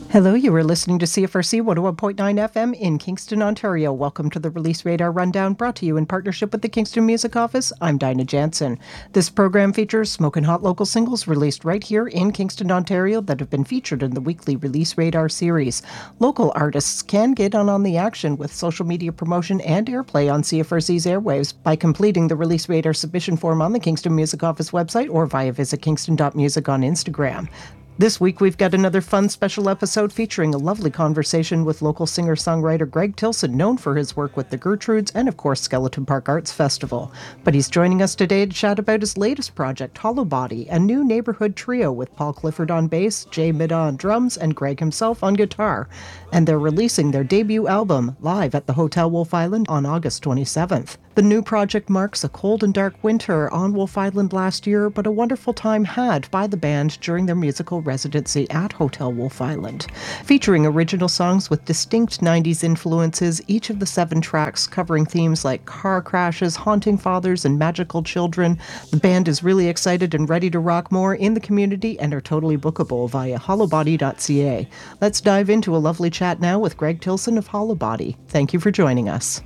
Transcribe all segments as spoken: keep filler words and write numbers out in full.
Hello, you are listening to C F R C one oh one point nine F M in Kingston, Ontario. Welcome to the Release Radar Rundown, brought to you in partnership with the Kingston Music Office. I'm Dinah Jansen. This program features smoking hot local singles released right here in Kingston, Ontario that have been featured in the weekly Release Radar series. Local artists can get on on the action with social media promotion and airplay on C F R C's airwaves by completing the Release Radar submission form on the Kingston Music Office website or via visit kingston dot music on Instagram. This week, we've got another fun special episode featuring a lovely conversation with local singer-songwriter Greg Tilson, known for his work with the Gertrudes and, of course, Skeleton Park Arts Festival. But he's joining us today to chat about his latest project, Hollow Body, a new neighborhood trio with Paul Clifford on bass, Jay Middaugh on drums, and Greg himself on guitar. And they're releasing their debut album live at the Hotel Wolfe Island on August twenty-seventh. The new project marks a cold and dark winter on Wolfe Island last year, but a wonderful time had by the band during their musical residency at Hotel Wolfe Island. Featuring original songs with distinct nineties influences, each of the seven tracks covering themes like car crashes, haunting fathers, and magical children, the band is really excited and ready to rock more in the community and are totally bookable via hollow body dot c a. Let's dive into a lovely chat now with Greg Tilson of Hollow Body. Thank you for joining us.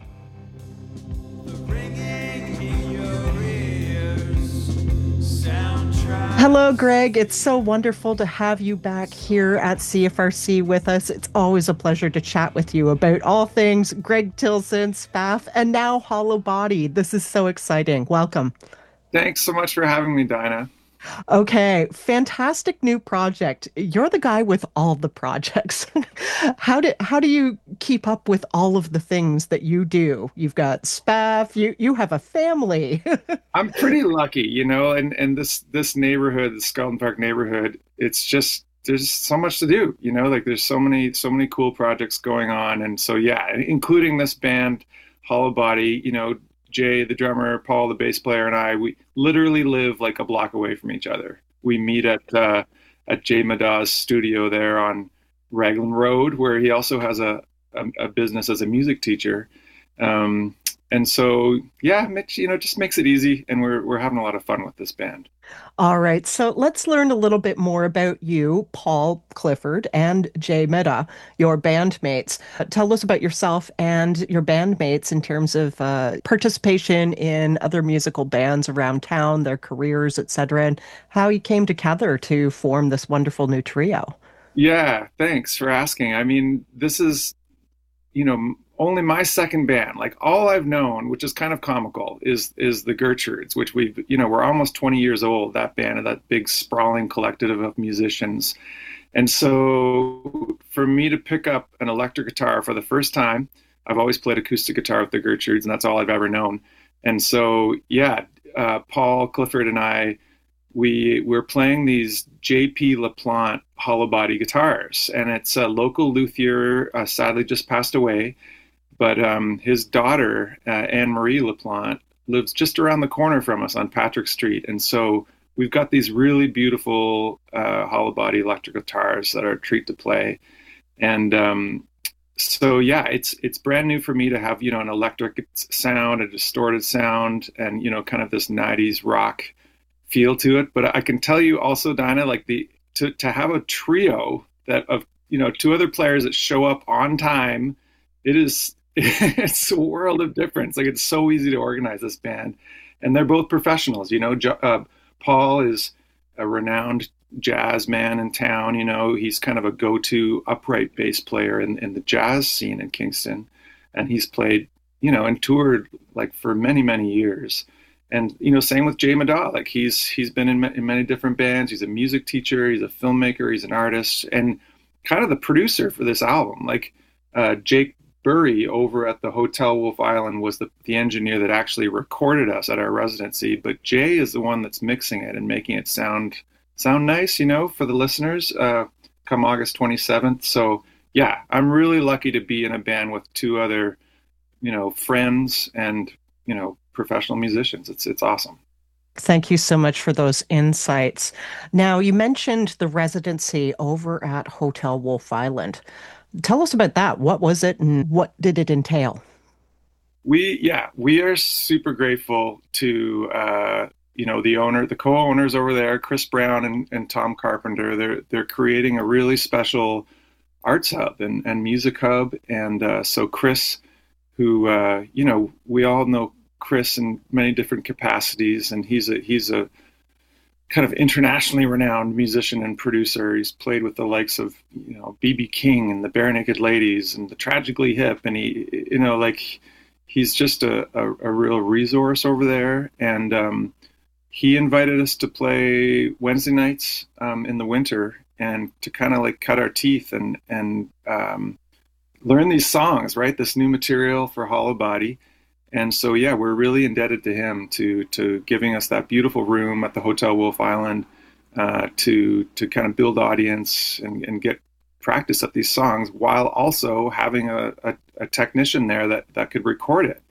Hello, Greg. It's so wonderful to have you back here at C F R C with us. It's always a pleasure to chat with you about all things Greg Tilson, Spaff, and now Hollow Body. This is so exciting. Welcome. Thanks so much for having me, Dinah. Okay, fantastic new project. You're the guy with all the projects. How do how do you keep up with all of the things that you do? You've got Spaff, you you have a family. I'm pretty lucky, you know, and and this this neighborhood, the Skeleton Park neighborhood, it's just there's so much to do, you know, like there's so many so many cool projects going on, and so yeah, including this band, Hollow Body, you know. Jay, the drummer, Paul, the bass player, and I, we literally live like a block away from each other. We meet at uh, at Jay Middaugh's studio there on Raglan Road, where he also has a, a, a business as a music teacher. Um, and so, yeah, Mitch, you know, just makes it easy, and we're we're having a lot of fun with this band. All right, so let's learn a little bit more about you, Paul Clifford, and Jay Middaugh, your bandmates. Uh, Tell us about yourself and your bandmates in terms of uh, participation in other musical bands around town, their careers, et cetera, and how you came together to form this wonderful new trio. Yeah, thanks for asking. I mean, this is you know, only my second band. Like all I've known, which is kind of comical, is is the Gertrudes, which we've, you know, we're almost twenty years old, that band, that big sprawling collective of musicians. And so for me to pick up an electric guitar for the first time, I've always played acoustic guitar with the Gertrudes, and that's all I've ever known. And so, yeah, uh, Paul Clifford and I, we we're playing these J P LaPlante hollow body guitars, and it's a local luthier, uh, sadly just passed away, but um, his daughter, uh, Anne Marie LaPlante, lives just around the corner from us on Patrick Street, and so we've got these really beautiful uh, hollow body electric guitars that are a treat to play, and um, so yeah, it's it's brand new for me to have, you know, an electric sound, a distorted sound, and you know, kind of this nineties rock feel to it. But I can tell you also, Dinah, like the to to have a trio that of, you know, two other players that show up on time, it is it's a world of difference. Like it's so easy to organize this band, and they're both professionals. You know, uh, Paul is a renowned jazz man in town. You know, he's kind of a go-to upright bass player in in the jazz scene in Kingston, and he's played, you know, and toured like for many many years. And, you know, same with Jay Middaugh. Like he's he's been in, in many different bands. He's a music teacher. He's a filmmaker. He's an artist, and kind of the producer for this album. Like uh, Jake Burry over at the Hotel Wolfe Island was the, the engineer that actually recorded us at our residency. But Jay is the one that's mixing it and making it sound sound nice, you know, for the listeners. Uh, come August twenty-seventh. So yeah, I'm really lucky to be in a band with two other, you know, friends and, you know, professional musicians. It's it's awesome. Thank you so much for those insights. Now, you mentioned the residency over at Hotel Wolfe Island. Tell us about that. What was it and what did it entail? We yeah, we are super grateful to uh, you know, the owner, the co-owners over there, Chris Brown and, and Tom Carpenter, they're they're creating a really special arts hub and, and music hub. And uh, so Chris, who uh, you know, we all know Chris in many different capacities, and he's a he's a kind of internationally renowned musician and producer. He's played with the likes of, you know, B B King and the Barenaked Ladies and the Tragically Hip, and he, you know, like he's just a, a, a real resource over there. And um, he invited us to play Wednesday nights um, in the winter and to kind of like cut our teeth and and um, learn these songs, right? This new material for Hollow Body. And so, yeah, we're really indebted to him to to giving us that beautiful room at the Hotel Wolf Island uh, to to kind of build audience and, and get practice at these songs while also having a, a, a technician there that, that could record it.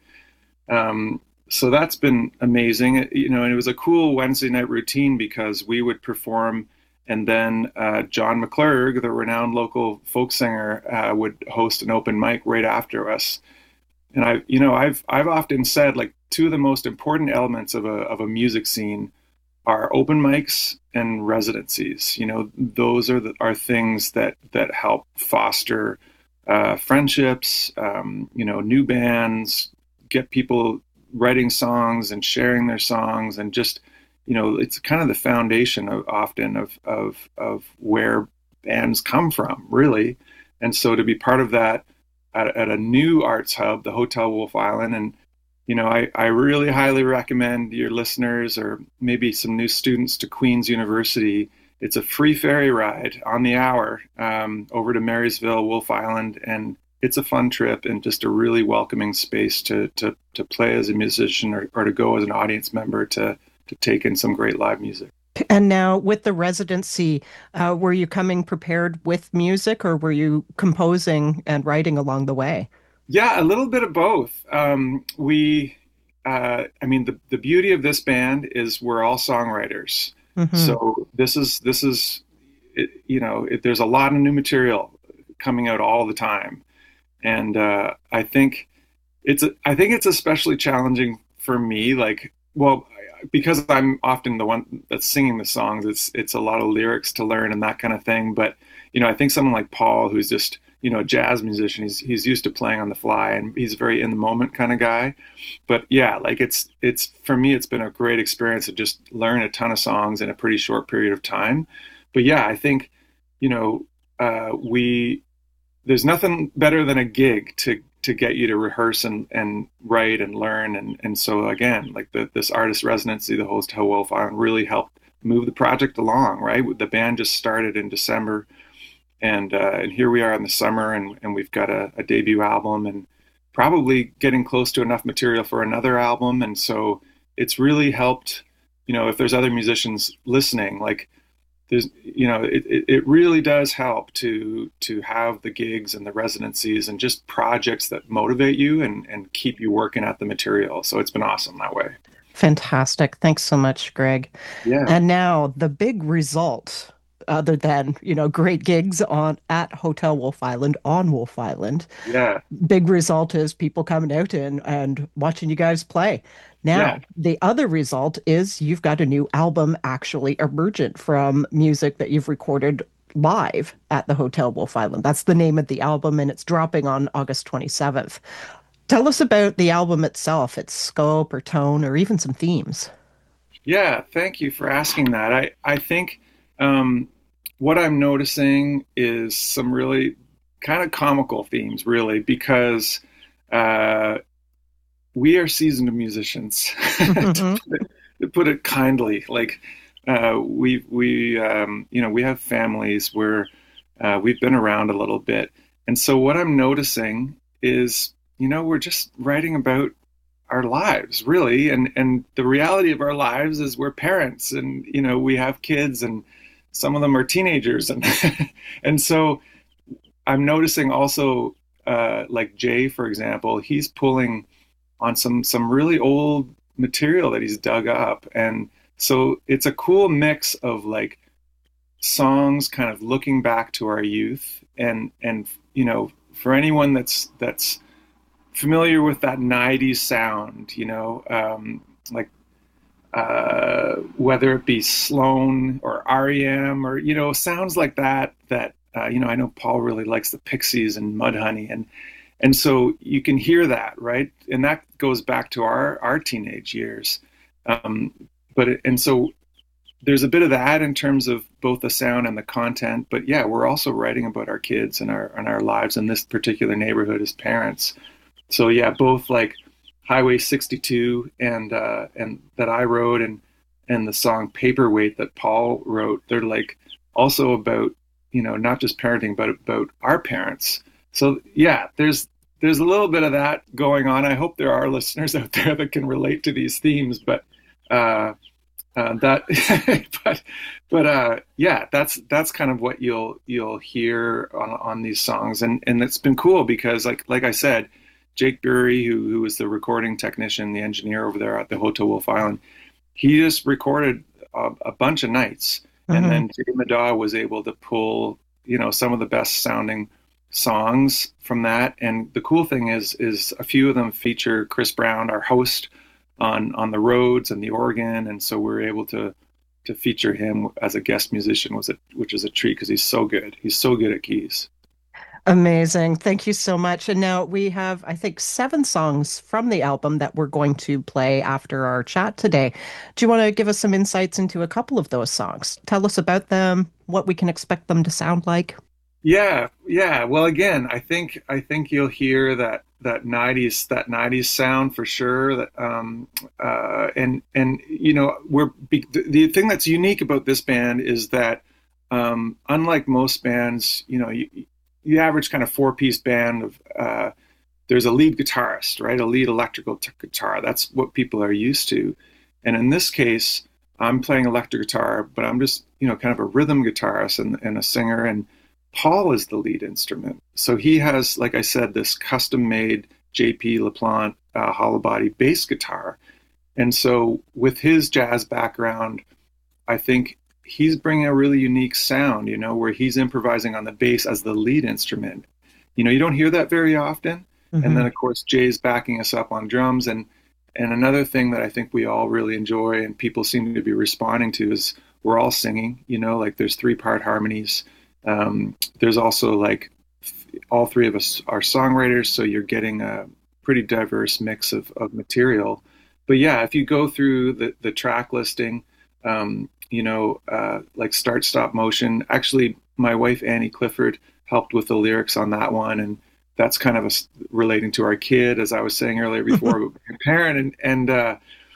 Um, so that's been amazing, you know, and it was a cool Wednesday night routine because we would perform and then uh, John McClurg, the renowned local folk singer, uh, would host an open mic right after us. And I, you know, I've I've often said like two of the most important elements of a of a music scene are open mics and residencies. You know, those are the, are things that that help foster uh, friendships. Um, you know, new bands, get people writing songs and sharing their songs, and just, you know, it's kind of the foundation of often of of of where bands come from, really. And so to be part of that At, at a new arts hub, the Hotel Wolf Island. And, you know, I, I really highly recommend your listeners or maybe some new students to Queen's University. It's a free ferry ride on the hour um, over to Marysville, Wolf Island. And it's a fun trip and just a really welcoming space to to, to play as a musician or, or to go as an audience member to, to take in some great live music. And now with the residency, uh, were you coming prepared with music or were you composing and writing along the way? Yeah, a little bit of both. Um, we, uh, I mean, the, the beauty of this band is we're all songwriters. Mm-hmm. So this is, this is, it, you know, it, there's a lot of new material coming out all the time. And uh, I think it's, I think it's especially challenging for me, like, well, because I'm often the one that's singing the songs, it's it's a lot of lyrics to learn and that kind of thing. But, you know, I think someone like Paul, who's just, you know, a jazz musician, he's he's used to playing on the fly and he's a very in the moment kind of guy. But yeah, like it's it's for me, it's been a great experience to just learn a ton of songs in a pretty short period of time. But yeah, I think, you know, uh, we there's nothing better than a gig to to get you to rehearse and, and write and learn. And, and so again, like the, this artist residency, the Hotel Wolf Island really helped move the project along, right? The band just started in December and, uh, and here we are in the summer and, and we've got a, a debut album and probably getting close to enough material for another album. And so it's really helped, you know, if there's other musicians listening, like, there's, you know, it, it, it really does help to to have the gigs and the residencies and just projects that motivate you and, and keep you working at the material. So it's been awesome that way. Fantastic. Thanks so much, Greg. Yeah. And now the big result, other than, you know, great gigs on at Hotel Wolf Island on Wolf Island. Yeah. Big result is people coming out and, and watching you guys play. Now, yeah. The other result is you've got a new album actually emergent from music that you've recorded live at the Hotel Wolf Island. That's the name of the album, and it's dropping on August twenty-seventh. Tell us about the album itself, its scope or tone, or even some themes. Yeah, thank you for asking that. I, I think um, what I'm noticing is some really kind of comical themes, really, because uh, we are seasoned musicians, mm-hmm. to, put it, to put it kindly. Like uh, we, we, um, you know, we have families where uh, we've been around a little bit, and so what I'm noticing is, you know, we're just writing about our lives, really, and and the reality of our lives is we're parents, and you know, we have kids, and some of them are teenagers, and and so I'm noticing also, uh, like Jay, for example, he's pulling on some some really old material that he's dug up, and so it's a cool mix of like songs kind of looking back to our youth, and and you know, for anyone that's that's familiar with that nineties sound, you know, um, like uh, whether it be Sloan or R E M or, you know, sounds like that, that, uh, you know, I know Paul really likes the Pixies and Mudhoney. And, and so you can hear that, right? And that goes back to our, our teenage years. Um, but, it, and so there's a bit of that in terms of both the sound and the content, but yeah, we're also writing about our kids and our, and our lives in this particular neighborhood as parents. So yeah, both like Highway sixty-two and uh, and that I wrote, and and the song Paperweight that Paul wrote, they're like also about, you know, not just parenting, but about our parents. So yeah, there's there's a little bit of that going on. I hope there are listeners out there that can relate to these themes, but uh, uh, that but but uh, yeah, that's that's kind of what you'll you'll hear on on these songs, and and it's been cool because like like I said, Jake Bury, who, who was the recording technician, the engineer over there at the Hotel Wolf Island, he just recorded a, a bunch of nights. Mm-hmm. And then Jay Madaw was able to pull, you know, some of the best sounding songs from that. And the cool thing is, is a few of them feature Chris Brown, our host, on, on the Rhodes and the organ. And so we're able to, to feature him as a guest musician, was a, which is a treat because he's so good. He's so good at keys. Amazing. Thank you so much. And now we have, I think, seven songs from the album that we're going to play after our chat today. Do you want to give us some insights into a couple of those songs? Tell us about them, what we can expect them to sound like. Yeah, yeah. Well, again, I think I think you'll hear that that nineties that nineties sound for sure. That um, uh, and and you know, we're the thing that's unique about this band is that um, unlike most bands, you know, you, you average kind of four-piece band of uh, there's a lead guitarist, right? A lead electrical t- guitar. That's what people are used to. And in this case, I'm playing electric guitar, but I'm just, you know, kind of a rhythm guitarist and, and a singer. And Paul is the lead instrument. So he has, like I said, this custom-made J P LaPlante uh, hollow body bass guitar. And so with his jazz background, I think he's bringing a really unique sound, you know, where he's improvising on the bass as the lead instrument. You know, you don't hear that very often. Mm-hmm. And then, of course, Jay's backing us up on drums. And and another thing that I think we all really enjoy and people seem to be responding to is we're all singing, you know, like there's three-part harmonies. Um, there's also like all three of us are songwriters, so you're getting a pretty diverse mix of, of material. But yeah, if you go through the, the track listing, um, you know, uh, like Start Stop Motion. Actually, my wife, Annie Clifford, helped with the lyrics on that one. And that's kind of a, relating to our kid, as I was saying earlier before, but being a parent. And, and uh,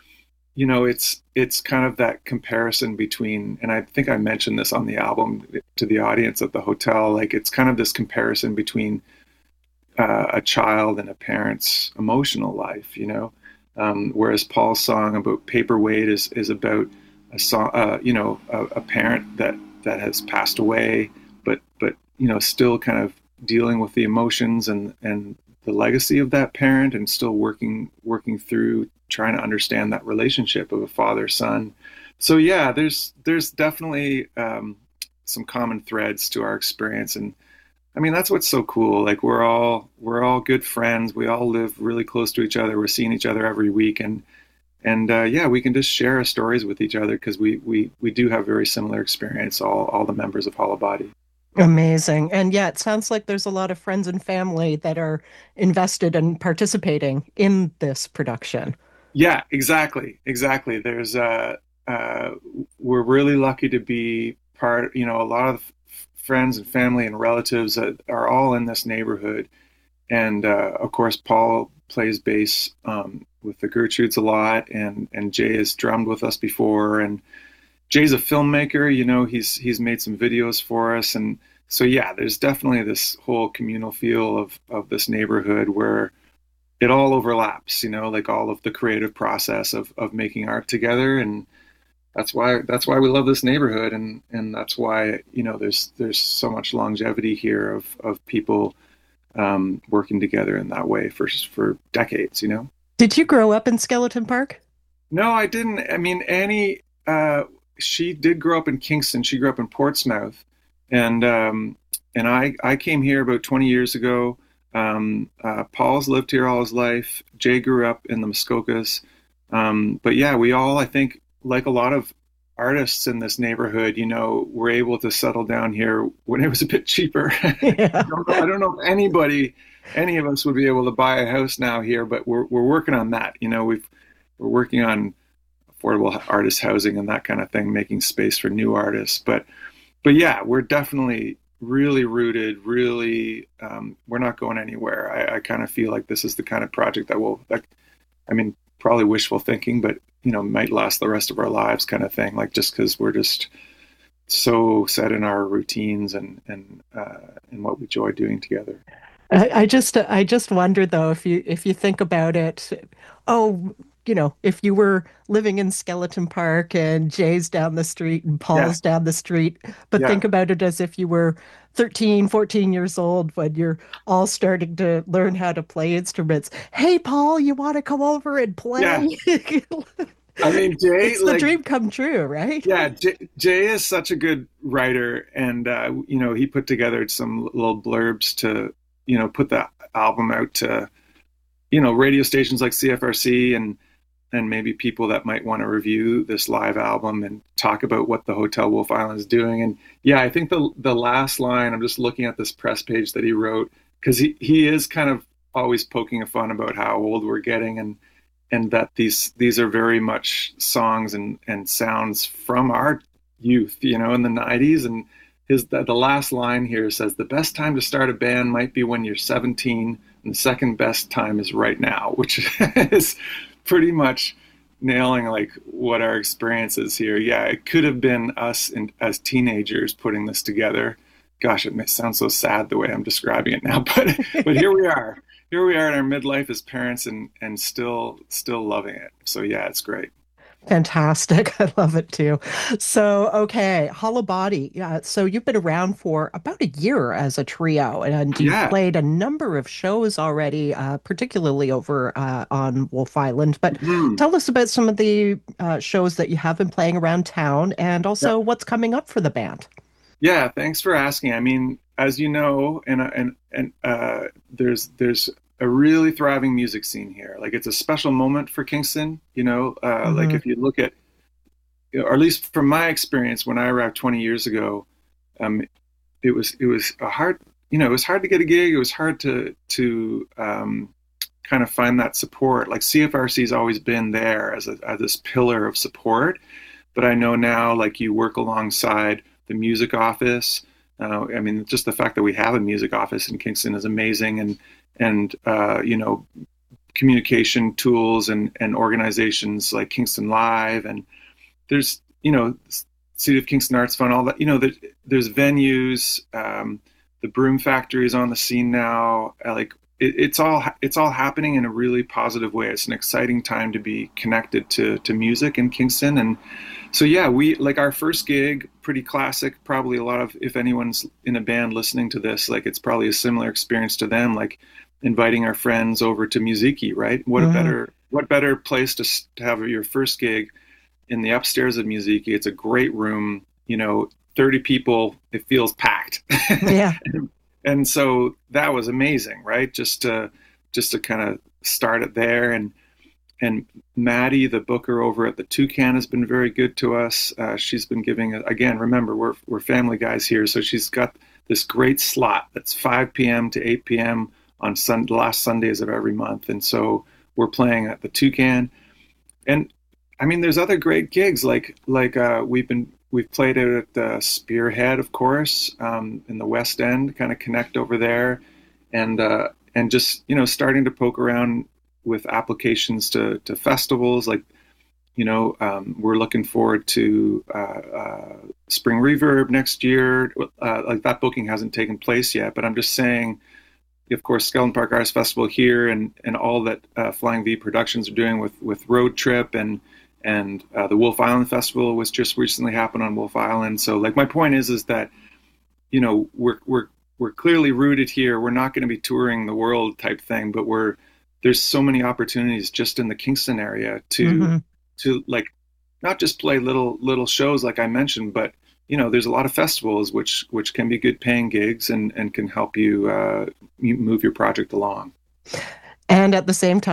you know, it's it's kind of that comparison between, and I think I mentioned this on the album to the audience at the hotel, like it's kind of this comparison between uh, a child and a parent's emotional life, you know, um, whereas Paul's song about Paperweight is, is about a song, uh, you know, a, a parent that, that has passed away, but, but, you know, still kind of dealing with the emotions and, and the legacy of that parent and still working, working through trying to understand that relationship of a father son. So yeah, there's, there's definitely um, some common threads to our experience. And I mean, that's what's so cool. Like we're all, we're all good friends. We all live really close to each other. We're seeing each other every week. And, And uh, yeah, we can just share our stories with each other because we, we, we do have very similar experience, all, all the members of Hollow Body. Amazing. And yeah, it sounds like there's a lot of friends and family that are invested and participating in this production. Yeah, exactly. Exactly. There's uh, uh, we're really lucky to be part, you know, a lot of friends and family and relatives that are all in this neighborhood. And uh, of course, Paul plays bass um, with the Gertrudes a lot, and and Jay has drummed with us before, and Jay's a filmmaker. You know, he's he's made some videos for us, and so yeah, there's definitely this whole communal feel of of this neighborhood where it all overlaps. You know, like all of the creative process of of making art together, and that's why that's why we love this neighborhood, and and that's why, you know, there's there's so much longevity here of of people um, working together in that way for for decades. You know. Did you grow up in Skeleton Park? No, I didn't. I mean, Annie, uh, she did grow up in Kingston. She grew up in Portsmouth, and um, and I I came here about twenty years ago. Um, uh, Paul's lived here all his life. Jay grew up in the Muskokas. Um, but yeah, we all, I think, like a lot of artists in this neighborhood, you know, were able to settle down here when it was a bit cheaper. I Yeah. don't know, I don't know if anybody, any of us would be able to buy a house now here, but we're we're working on that. You know, we've we're working on affordable artist housing and that kind of thing, making space for new artists. But but yeah, we're definitely really rooted, really um, we're not going anywhere. I, I kind of feel like this is the kind of project that will that I mean, probably wishful thinking, but you know, might last the rest of our lives kind of thing. Like just because we're just so set in our routines and and uh, and what we enjoy doing together. I, I just I just wonder though if you if you think about it, oh, you know, if you were living in Skeleton Park and Jay's down the street and Yeah, Paul's down the street, but yeah, think about it as if you were thirteen, fourteen years old when you're all starting to learn how to play instruments. Hey, Paul, you want to come over and yeah. play? I mean, Jay, It's the like, dream come true, right? yeah, Jay, Jay is such a good writer, and uh, you know, he put together some little blurbs to, you know, put the album out to, you know, radio stations like C F R C and and maybe people that might want to review this live album and talk about what the Hotel Wolf Island is doing. And yeah, I think the the last line, I'm just looking at this press page that he wrote, because he, he is kind of always poking fun about how old we're getting and and that these these are very much songs and, and sounds from our youth, you know, in the nineties. And his the, the last line here says, the best time to start a band might be when you're seventeen, and the second best time is right now, which is pretty much nailing like what our experience is here. Yeah, it could have been us in, as teenagers putting this together. Gosh, it may sound so sad the way I'm describing it now, but but here we are. Here we are in our midlife as parents and and still still loving it. So yeah, it's great. Fantastic. I love it too. So, okay, Hollow Body. Yeah, so you've been around for about a year as a trio, and you've Yeah. played a number of shows already, uh, particularly over uh, on Wolf Island. But Mhm. tell us about some of the uh, shows that you have been playing around town, and Yeah. also what's coming up for the band. Yeah, thanks for asking. I mean, as you know, and and and uh, there's there's a really thriving music scene here. Like it's a special moment for Kingston. You know, uh, like Hmm. if you look at, or at least from my experience, when I arrived twenty years ago, um, it was it was a hard, you know, it was hard to get a gig. It was hard to to um, kind of find that support. Like C F R C has always been there as a as this pillar of support, but I know now, like you work alongside the music office. Uh, I mean, just the fact that we have a music office in Kingston is amazing, and and uh, you know, communication tools and and organizations like Kingston Live, and there's you know, City of Kingston Arts Fund, all that. You know, there, there's venues. Um, the Broom Factory is on the scene now. Uh, like it, it's all it's all happening in a really positive way. It's an exciting time to be connected to to music in Kingston. And so yeah, we like our first gig, pretty classic. Probably a lot of, if anyone's in a band listening to this, like it's probably a similar experience to them. Like inviting our friends over to Muziki, right? What a Hmm. better what better place to, to have your first gig in the upstairs of Muziki. It's a great room, you know, thirty people. It feels packed, Yeah. and so that was amazing, right? Just to just to kind of start it there. And and Maddie, the booker over at the Toucan, has been very good to us. Uh, she's been giving, again, remember, we're, we're family guys here. So she's got this great slot that's five p.m. to eight p.m. on sun, the last Sundays of every month. And so we're playing at the Toucan. And I mean, there's other great gigs. Like, like uh, we've been, we've played it at the Spearhead, of course, um, in the West End, kind of connect over there. And, uh, and just, you know, starting to poke around with applications to, to festivals. Like, you know, um, we're looking forward to uh, uh, Spring Reverb next year. Uh, like that booking hasn't taken place yet, but I'm just saying, of course, Skeleton Park Arts Festival here, and and all that uh, Flying V Productions are doing with with Road Trip, and and uh, the Wolf Island Festival was just recently happened on Wolf Island. So, like, my point is, is that you know we're we're we're clearly rooted here. We're not going to be touring the world type thing, but we're there's so many opportunities just in the Kingston area to Hmm. to like not just play little little shows like I mentioned, but you know there's a lot of festivals which which can be good paying gigs and and can help you uh, move your project along. And at the same time,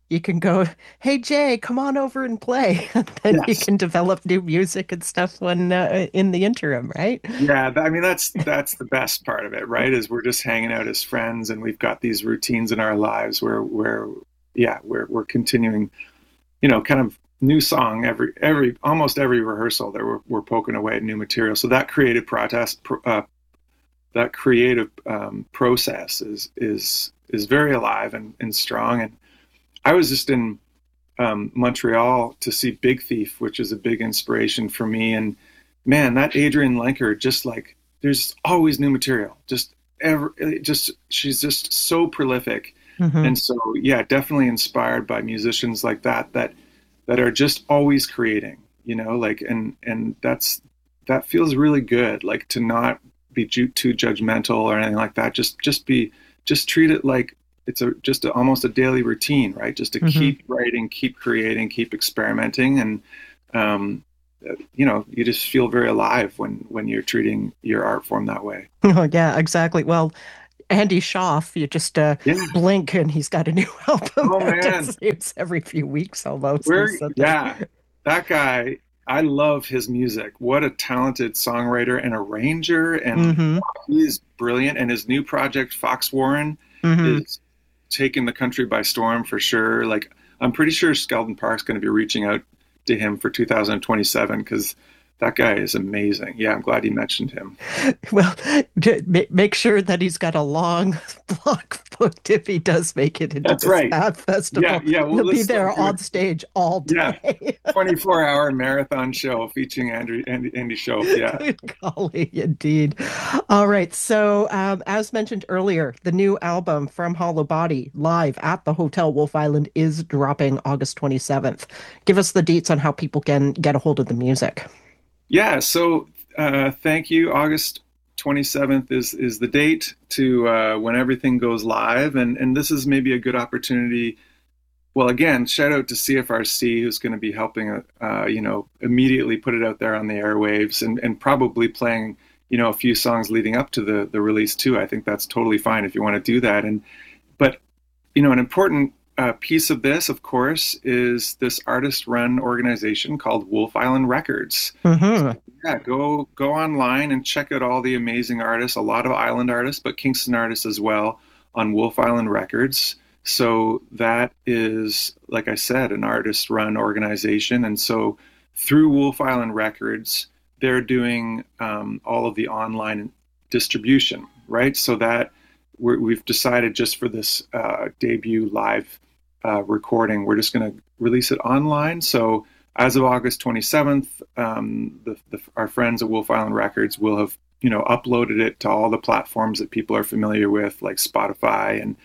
You can go, hey Jay, come on over and play. And then you Yes. can develop new music and stuff when uh, in the interim, right? Yeah, th- I mean that's that's the best part of it, right? Is we're just hanging out as friends, and we've got these routines in our lives where where yeah, we're we're continuing, you know, kind of new song every every almost every rehearsal that we're we're poking away at new material. So that creative protest uh, that creative um, process is is is very alive and, and strong. And I was just in um, Montreal to see Big Thief, which is a big inspiration for me. And man, that Adrienne Lenker, just like there's always new material. Just ever, just she's just so prolific. Hmm. And so yeah, definitely inspired by musicians like that that that are just always creating. You know, like and and that's that feels really good. Like to not be ju- too judgmental or anything like that. Just just be just treat it like it's a just a, almost a daily routine, right? Just to Hmm. keep writing, keep creating, keep experimenting, and um, you know, you just feel very alive when when you're treating your art form that way. Oh, yeah, exactly. Well, Andy Schaaf, you just uh, Yeah. blink and he's got a new album Oh out. It man, seems every few weeks almost or we're something. yeah, that guy. I love his music. What a talented songwriter and arranger, and Hmm. he's brilliant. And his new project, Fox Warren, Hmm. is taking the country by storm for sure. Like I'm pretty sure Skeldon Park's going to be reaching out to him for two thousand twenty-seven because that guy is amazing. Yeah, I'm glad you mentioned him. Well, to ma- make sure that he's got a long block booked if he does make it into That's this right. Path Yeah, Festival. yeah. Well, He'll be let's there like do it. on stage all Yeah, day. twenty-four hour marathon show featuring Andrew Andy, Andy Schoaf. Yeah. Good golly, indeed. All right. So, um, as mentioned earlier, the new album from Hollow Body live at the Hotel Wolf Island is dropping August twenty-seventh. Give us the deets on how people can get a hold of the music. Yeah. So uh, thank you. August twenty-seventh is is the date to uh, when everything goes live, and and this is maybe a good opportunity. Well, again, shout out to C F R C, who's going to be helping, uh, you know, immediately put it out there on the airwaves, and, and probably playing, you know, a few songs leading up to the the release too. I think that's totally fine if you want to do that. And but you know, an important uh, piece of this, of course, is this artist-run organization called Wolf Island Records. So, Hmm. yeah, go go online and check out all the amazing artists, a lot of island artists, but Kingston artists as well, on Wolf Island Records. So that is, like I said, an artist-run organization, and so through Wolf Island Records, they're doing um, all of the online distribution, right? So that we're, we've decided just for this uh, debut live uh, recording, we're just going to release it online. So as of August twenty-seventh, um, the, the, our friends at Wolf Island Records will have, you know, uploaded it to all the platforms that people are familiar with, like Spotify and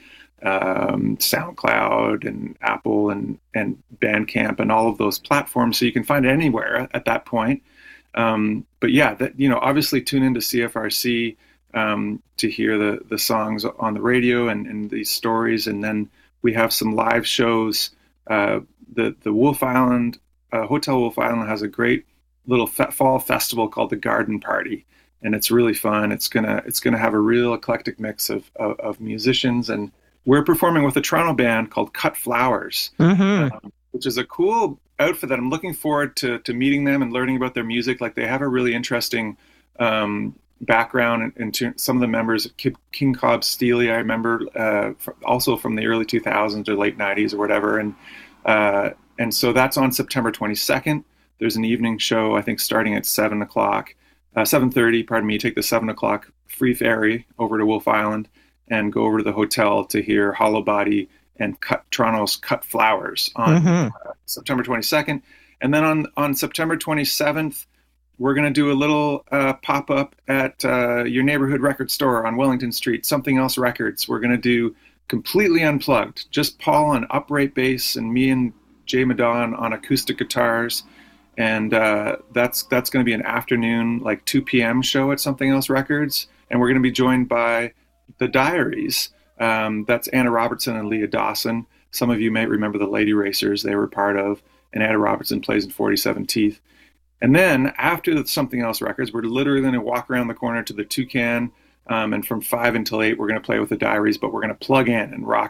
um, SoundCloud and Apple and and Bandcamp and all of those platforms. So you can find it anywhere at that point. Um, but yeah, that you know, obviously tune into C F R C um, to hear the the songs on the radio and, and these stories, and then we have some live shows. Uh, the the Wolf Island uh, Hotel Wolf Island has a great little fe- fall festival called the Garden Party, and it's really fun. It's gonna it's gonna have a real eclectic mix of of, of musicians, and we're performing with a Toronto band called Cut Flowers, Hmm. um, which is a cool outfit that I'm looking forward to to meeting them and learning about their music. Like they have a really interesting um, background into some of the members of King Cobb Steely. I remember uh, also from the early two thousands or late nineties or whatever, and uh, and so that's on September twenty-second. There's an evening show, I think, starting at seven o'clock, uh, seven thirty. Pardon me. Take the seven o'clock free ferry over to Wolf Island and go over to the hotel to hear Hollow Body and cut, Toronto's Cut Flowers on Hmm. uh, September twenty-second. And then on, on September twenty-seventh, we're going to do a little uh, pop up at uh, your neighborhood record store on Wellington Street, Something Else Records. We're going to do completely unplugged, just Paul on upright bass and me and Jay Madon on acoustic guitars. And uh, that's that's going to be an afternoon, like two p.m. show at Something Else Records. And we're going to be joined by the Diaries. Um, that's Anna Robertson and Leah Dawson. Some of you may remember the Lady Racers they were part of, and Anna Robertson plays in forty-seven Teeth. And then after the Something Else Records, we're literally going to walk around the corner to the Toucan, um, and from five until eight, we're going to play with the Diaries, but we're going to plug in and rock out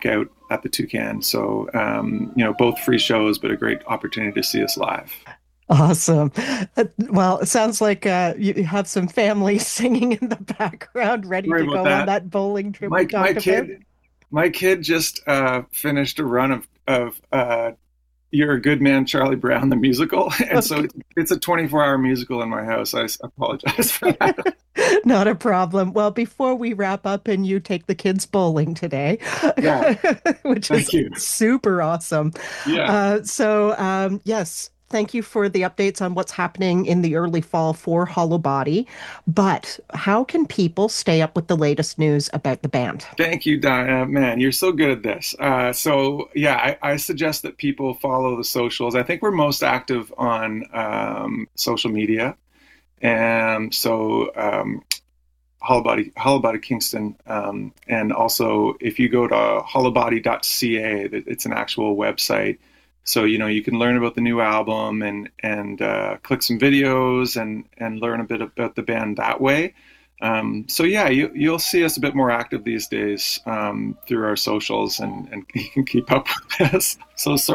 at the Toucan. So, um, you know, both free shows, but a great opportunity to see us live. Awesome. Uh, Well, it sounds like uh, you have some family singing in the background, ready Sorry to about go on that. that bowling trip we My my talked about. kid my kid just uh, finished a run of of uh, You're a Good Man, Charlie Brown, the musical, and so Okay. it's, it's a twenty-four hour musical in my house. I apologize for that. Not a problem. Well, before we wrap up and you take the kids bowling today, Yeah, which is thank you. super awesome. Yeah. Uh, so, um, yes, thank you for the updates on what's happening in the early fall for Hollow Body. But how can people stay up with the latest news about the band? Thank you, Diana. Man, you're so good at this. Uh, so, yeah, I, I suggest that people follow the socials. I think we're most active on um, social media. And so, um, Hollow Body, Hollow Body Kingston. Um, and also, if you go to hollow body dot c a, it's an actual website. So, you know, you can learn about the new album and, and uh, click some videos and, and learn a bit about the band that way. Um, so yeah, you, you'll see us a bit more active these days um, through our socials, and, and you can keep up with us. So sorry.